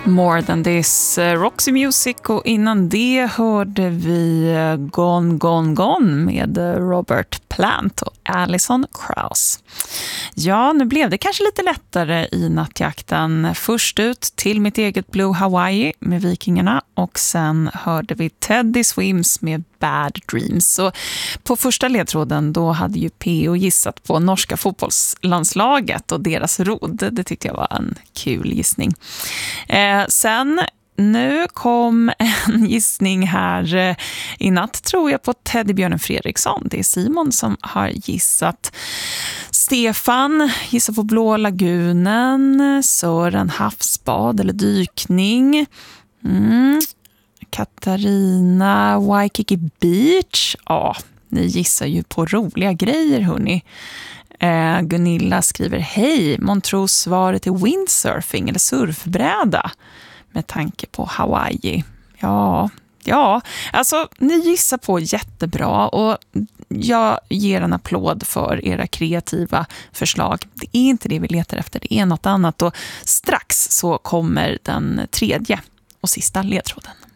More Than This, Roxy Music, och innan det hörde vi Gone Gone Gone med Robert Plant och Alison Krauss. Ja, nu blev det kanske lite lättare i nattjakten. Först ut till mitt eget Blue Hawaii med Vikingarna, och sen hörde vi Teddy Swims med Bad Dreams. Så på första ledtråden då hade ju P.O. gissat på norska fotbollslandslaget och deras rodd. Det tyckte jag var en kul gissning. Sen nu kom en gissning här i natt, tror jag, på Teddybjörnen Fredriksson. Det är Simon som har gissat. Stefan gissar på Blå lagunen. Sören havsbad eller dykning. Katarina Waikiki Beach. Ja, ni gissar ju på roliga grejer, hörni. Gunilla skriver: hej, Montreux svaret är windsurfing eller surfbräda med tanke på Hawaii. Ja, alltså ni gissar på jättebra, och jag ger en applåd för era kreativa förslag. Det är inte det vi letar efter, det är något annat, och strax så kommer den tredje och sista ledtråden.